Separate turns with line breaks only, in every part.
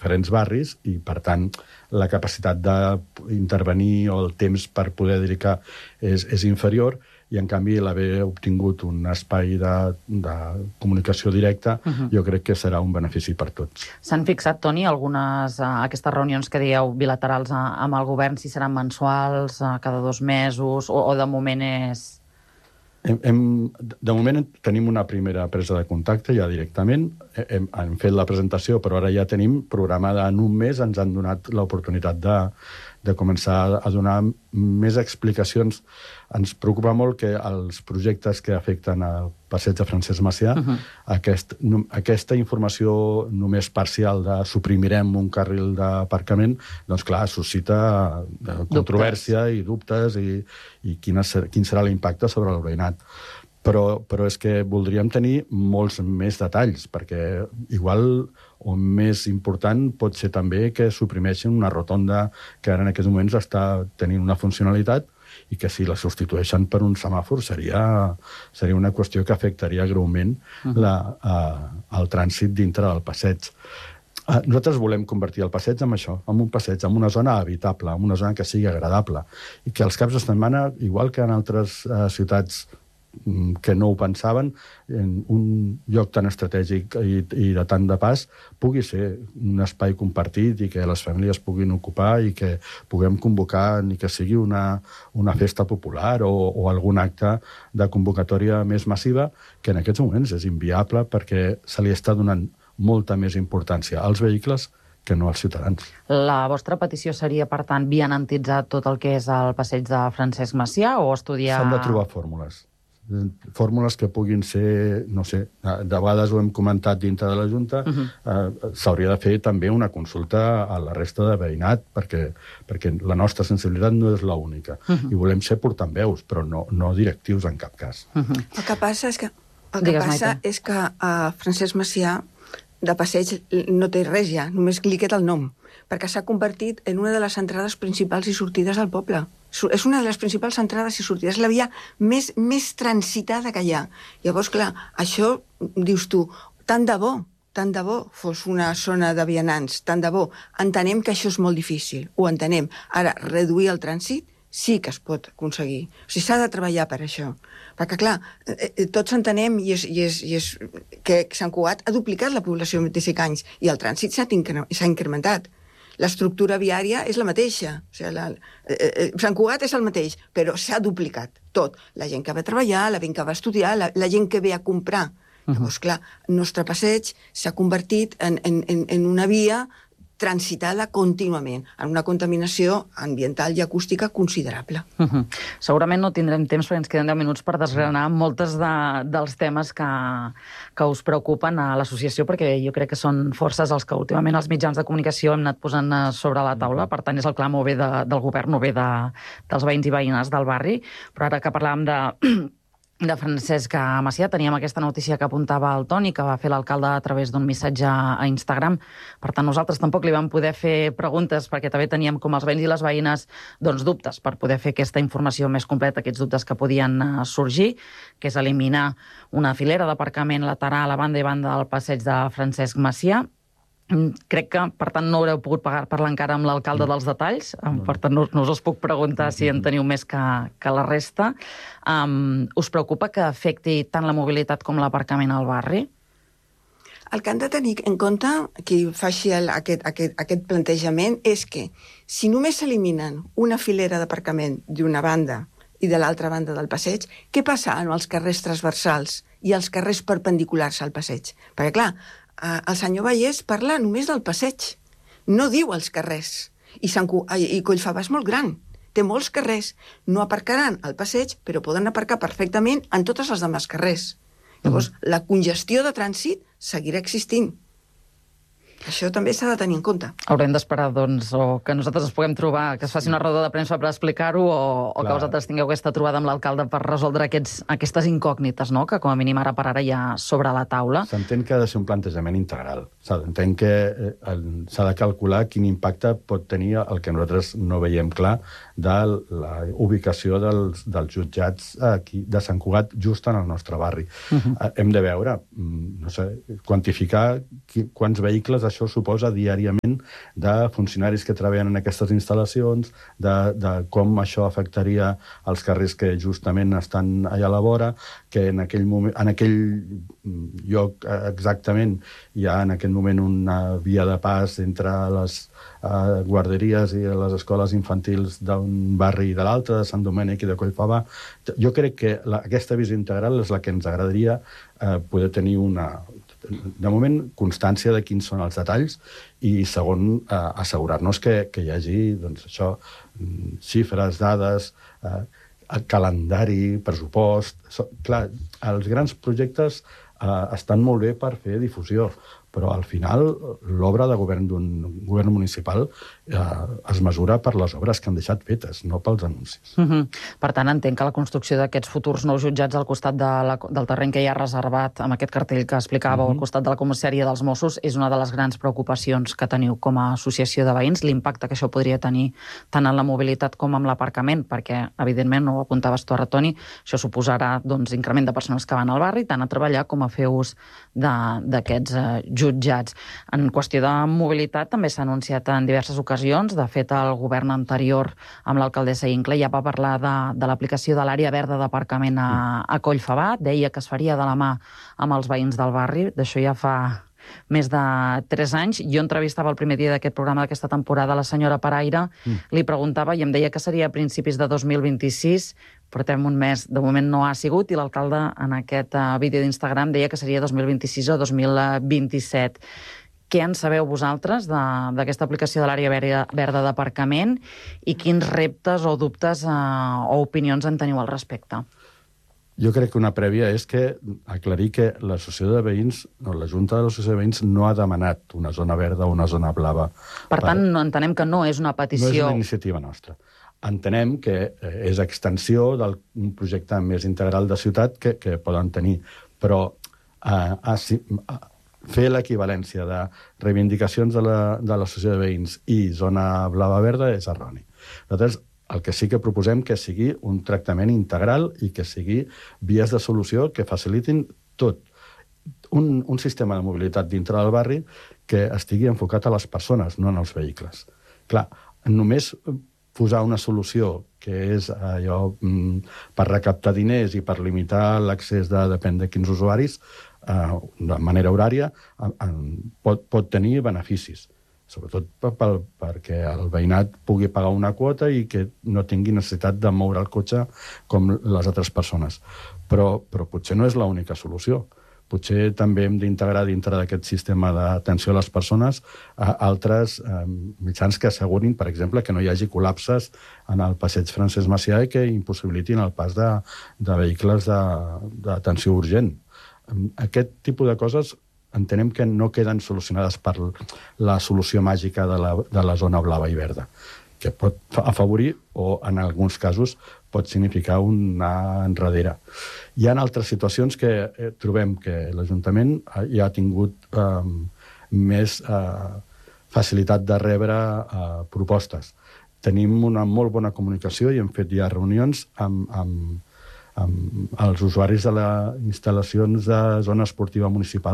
diferents barris i, per tant, la capacitat d'intervenir o el temps per poder dedicar és inferior, i, en canvi, l'haver obtingut un espai de comunicació directa, jo crec que serà un benefici per tots.
S'han fixat, Toni, aquestes reunions que dieu bilaterals amb el govern, si seran mensuals, cada 2 mesos, o de moment és...
De moment tenim una primera presa de contacte ja directament, hem fet la presentació, però ara ja tenim programada en un mes, ens han donat l'oportunitat de començar a donar més explicacions. Ens preocupa molt que els projectes que afecten el passeig de Francesc Macià, aquesta informació només parcial de suprimirem un carril d'aparcament, doncs clar, suscita controvèrsia i dubtes i quin serà l'impacte sobre el veïnat. Però és que voldríem tenir molts més detalls, perquè igual o més important pot ser també que suprimeixin una rotonda que ara en aquests moments està tenint una funcionalitat i que si la substitueixen per un semàfor seria una qüestió que afectaria greument el trànsit dintre del passeig. Nosaltres volem convertir el passeig en això, en un passeig, en una zona habitable, en una zona que sigui agradable, i que els caps de setmana, igual que en altres ciutats que no ho pensaven, en un lloc tan estratègic i de tant de pas, pugui ser un espai compartit i que les famílies puguin ocupar i que puguem convocar ni que sigui una festa popular o algun acte de convocatòria més massiva, que en aquests moments és inviable perquè se li està donant molta més importància als vehicles que no als ciutadans.
La vostra petició seria, per tant, vianantitzar tot el que és el passeig de Francesc Macià o estudiar...
S'han de trobar fórmules que puguin ser, no sé, de vegades ho hem comentat dintre de la Junta, s'hauria de fer també una consulta a la resta de veïnat, perquè la nostra sensibilitat no és l'única. I volem ser portaveus, però no directius en cap cas.
El que passa és que a Francesc Macià de passeig no té res ja, només li queda el nom, perquè s'ha convertit en una de les entrades principals i sortides del poble. És una de les principals entrades i sortides, la via més transitada que hi ha. Llavors, clar, això, dius tu, tant de bo fos una zona de vianants, tant de bo. Entenem que això és molt difícil, ho entenem. Ara, reduir el trànsit sí que es pot aconseguir. O sigui, s'ha de treballar per això. Perquè, clar, tots entenem que Sant Cugat ha duplicat la població en 25 anys i el trànsit s'ha incrementat. L'estructura viària és la mateixa. O sigui, Sant Cugat és el mateix, però s'ha duplicat tot. La gent que va treballar, la gent que va estudiar, la gent que ve a comprar. Llavors, clar, el nostre passeig s'ha convertit en una via transitada contínuament, en una contaminació ambiental i acústica considerable.
Segurament no tindrem temps, perquè ens queden 10 minuts per desgranar moltes dels temes que us preocupen a l'associació, perquè jo crec que són forces els que últimament els mitjans de comunicació hem anat posant sobre la taula, per tant és el clam o bé del govern o bé dels veïns i veïnes del barri. Però ara que parlàvem de Francesc Macià, teníem aquesta notícia que apuntava el Toni, que va fer l'alcalde a través d'un missatge a Instagram. Per tant, nosaltres tampoc li vam poder fer preguntes, perquè també teníem, com els veïns i les veïnes, doncs dubtes per poder fer aquesta informació més completa, aquests dubtes que podien sorgir, que és eliminar una filera d'aparcament lateral a banda i banda del passeig de Francesc Macià. Crec que, per tant, no haureu pogut parlar encara amb l'alcalde dels detalls, per tant, no us els puc preguntar si en teniu més que la resta. Us preocupa que afecti tant la mobilitat com l'aparcament al barri?
El que han de tenir en compte, qui faci aquest plantejament, és que si només s'eliminen una filera d'aparcament d'una banda i de l'altra banda del passeig, què passa amb els carrers transversals i els carrers perpendiculars al passeig? Perquè, clar, el senyor Vallès parla només del passeig, no diu els carrers. I Collfabà és molt gran, té molts carrers. No aparcaran al passeig, però poden aparcar perfectament en tots els altres carrers. Llavors, la congestió de trànsit seguirà existint. Això també s'ha de tenir en compte.
Haurem d'esperar, doncs, o que nosaltres ens puguem trobar, que es faci una roda de premsa per explicar-ho, o que vosaltres tingueu aquesta trobada amb l'alcalde per resoldre aquestes incògnites, no?, que com a mínim ara per ara hi ha sobre la taula.
S'entén que ha de ser un plantejament integral. S'entén que s'ha de calcular quin impacte pot tenir el que nosaltres no veiem clar de la ubicació dels jutjats aquí de Sant Cugat just en el nostre barri. Hem de veure, no sé, quantificar quants vehicles això suposa diàriament de funcionaris que treballen en aquestes instal·lacions, de com això afectaria els carrers que justament estan allà a la vora, que en aquell lloc exactament hi ha en aquest moment una via de pas entre les guarderies i les escoles infantils d'un barri i de l'altre, de Sant Domènec i de Collfabà. Jo crec que aquesta visió integral és la que ens agradaria poder tenir de moment, constància de quins són els detalls i, segon, assegurar-nos que hi hagi, doncs, això, xifres, dades, calendari, pressupost. Clar, els grans projectes estan molt bé per fer difusió, però al final l'obra de govern d'un govern municipal es mesura per les obres que han deixat fetes, no pels anuncis.
Per tant, entenc que la construcció d'aquests futurs nous jutjats al costat del terreny que hi ha reservat amb aquest cartell que explicàveu al costat de la comissaria dels Mossos és una de les grans preocupacions que teniu com a associació de veïns, l'impacte que això podria tenir tant en la mobilitat com en l'aparcament, perquè, evidentment, ho apuntaves tu ara, Toni, això suposarà increment de persones que van al barri, tant a treballar com a fer ús d'aquests jutjats. En qüestió de mobilitat també s'ha anunciat en diverses ocasions. De fet, el govern anterior amb l'alcaldessa Inclé ja va parlar de l'aplicació de l'àrea verda d'aparcament a Collfabà. Deia que es faria de la mà amb els veïns del barri. D'això ja fa més de 3 anys. Jo entrevistava el primer dia d'aquest programa d'aquesta temporada la senyora Paraire, li preguntava i em deia que seria a principis de 2026. Portem un mes, de moment no ha sigut, i l'alcalde en aquest vídeo d'Instagram deia que seria 2026 o 2027. Què en sabeu vosaltres d'aquesta aplicació de l'àrea verda d'aparcament i quins reptes o dubtes o opinions en teniu al respecte?
Jo crec que una prèvia és que aclarir que l'associació de veïns, o la Junta de l'Associació de Veïns no ha demanat una zona verda o una zona blava.
Per tant, entenem que no és una petició...
No és una iniciativa nostra. Entenem que és extensió d'un projecte més integral de ciutat que poden tenir, però fer l'equivalència de reivindicacions de l'associació de veïns i zona blava-verda és erroni. Nosaltres el que sí que proposem que sigui un tractament integral i que sigui vies de solució que facilitin tot. Un sistema de mobilitat dintre del barri que estigui enfocat a les persones, no en els vehicles. Clar, només posar una solució que és allò per recaptar diners i per limitar l'accés depèn de quins usuaris, de manera horària, pot tenir beneficis. Sobretot perquè el veïnat pugui pagar una quota i que no tingui necessitat de moure el cotxe com les altres persones. Però potser no és l'única solució. Potser també hem d'integrar dintre d'aquest sistema d'atenció a les persones altres mitjans que assegurin, per exemple, que no hi hagi col·lapses en el passeig Francesc Macià i que impossibilitin el pas de vehicles d'atenció urgent. Aquest tipus de coses entenem que no queden solucionades per la solució màgica de la zona blava i verda, que pot afavorir o, en alguns casos, pot significar una enrere. Hi ha altres situacions que trobem que l'Ajuntament ja ha tingut més facilitat de rebre propostes. Tenim una molt bona comunicació i hem fet ja reunions amb els usuaris de les instal·lacions de zona esportiva municipal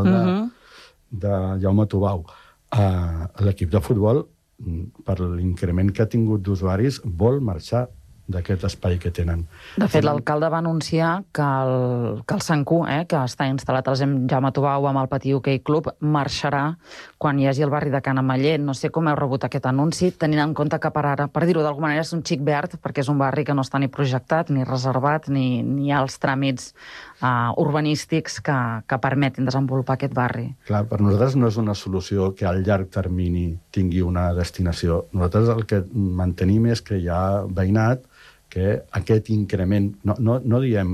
de Jaume Tubau. L'equip de futbol, per l'increment que ha tingut d'usuaris, vol marxar d'aquest espai que tenen.
De fet, l'alcalde va anunciar que el Sanku, que està instal·lat al Jaume Tubau amb el Patí Hoquei Club, marxarà quan hi hagi el barri de Can Ameller. No sé com heu rebut aquest anunci, tenint en compte que per ara, per dir-ho d'alguna manera, és un xic verd, perquè és un barri que no està ni projectat, ni reservat, ni hi ha els tràmits urbanístics que permetin desenvolupar aquest barri.
Clar, per nosaltres no és una solució que al llarg termini tingui una destinació. Nosaltres el que mantenim és que hi ha veïnat que aquest increment... No diem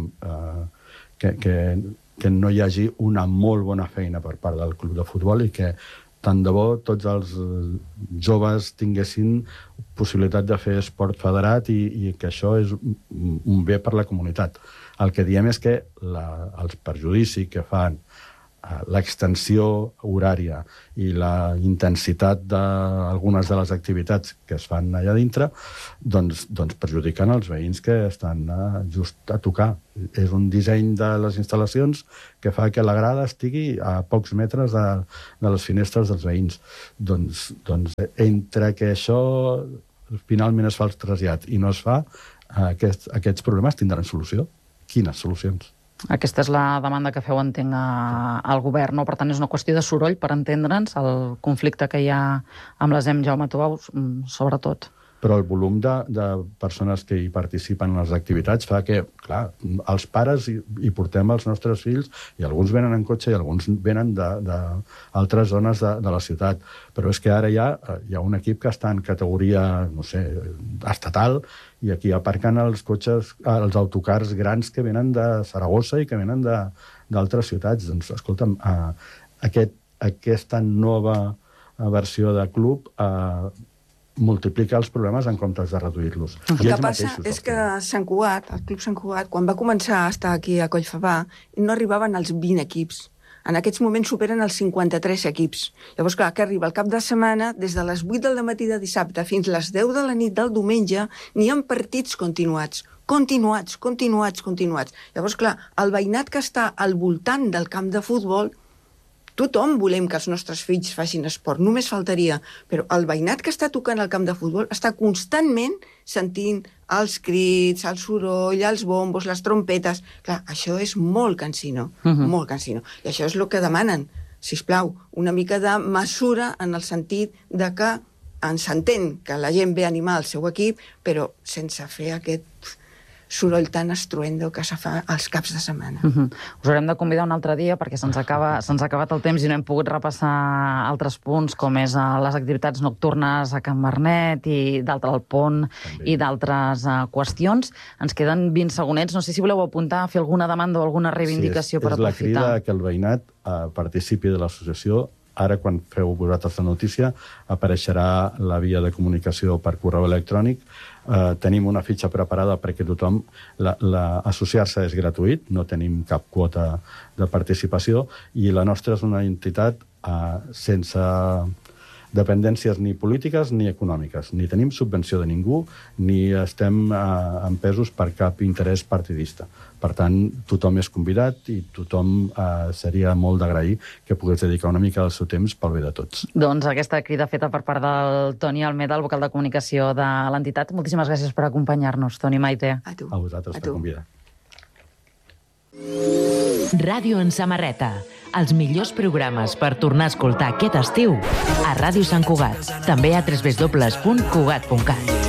que no hi hagi una molt bona feina per part del club de futbol i que tant de bo tots els joves tinguessin possibilitat de fer esport federat i que això és un bé per la comunitat. El que diem és que el perjudici que fan l'extensió horària i la intensitat d'algunes de les activitats que es fan allà dintre doncs perjudiquen els veïns que estan just a tocar. És un disseny de les instal·lacions que fa que la grada estigui a pocs metres de les finestres dels veïns. Doncs entre que això finalment es fa el trasllat i no es fa, aquests problemes tindran solució. Quines solucions?
Aquesta és la demanda que feu, entenc, al govern, no? Per tant, és una qüestió de soroll, per entendre'ns, el conflicte que hi ha amb les Jaume Tubau, sobretot.
Però el volum de persones que hi participen en les activitats fa que, clar, els pares hi portem els nostres fills i alguns venen en cotxe i alguns venen d'altres zones de la ciutat. Però és que ara hi ha un equip que està en categoria, no sé, estatal, i aquí aparquen els cotxes, els autocars grans que venen de Saragossa i que venen d'altres ciutats. Doncs, escolta'm, aquesta nova versió de club multiplica els problemes en comptes de reduir-los.
El que passa és que Sant Cugat, el Club Sant Cugat, quan va començar a estar aquí a Collfabà, no arribaven als 20 equips. En aquests moments superen els 53 equips. Llavors, clar, que arriba el cap de setmana, des de les 8 del matí de dissabte fins les 10 de la nit del diumenge, n'hi ha partits continuats. Continuats. Llavors, clar, el veïnat que està al voltant del camp de futbol, tothom volem que els nostres fills facin esport, només faltaria, però el veïnat que està tocant al camp de futbol està constantment sentint els crits, el soroll, els bombos, les trompetes. Clar, això és molt cansino, molt cansino. I això és el que demanen, sisplau, una mica de mesura en el sentit de que ens entén que la gent ve a animar el seu equip, però sense fer aquest soroll tan estruendo que se fa als caps de setmana.
Us haurem de convidar un altre dia perquè se'ns ha acabat el temps i no hem pogut repassar altres punts com és les activitats nocturnes a Can Vernet i d'altre al Pont i d'altres qüestions. Ens queden 20 segonets. No sé si voleu apuntar, fer alguna demanda o alguna reivindicació per aprofitar.
És la crida que el veïnat participi de l'associació. Ara, quan feu vosaltres la notícia, apareixerà la via de comunicació per correu electrònic. Tenim una fitxa preparada perquè tothom... Associar-se és gratuït, no tenim cap quota de participació, i la nostra és una entitat sense dependències ni polítiques ni econòmiques. Ni tenim subvenció de ningú, ni estem empesos per cap interès partidista. Per tant, tothom és convidat i tothom seria molt d'agrair que pogués dedicar una mica del seu temps pel bé de tots.
Doncs aquesta crida feta per part del Toni Almeda, el vocal de comunicació de l'entitat. Moltíssimes gràcies per acompanyar-nos, Toni, Maite.
A tu.
A vosaltres per convidar.
Ràdio en samarreta. Els millors programes per tornar a escoltar aquest estiu a Ràdio Sant Cugat. També a www.cugat.cat.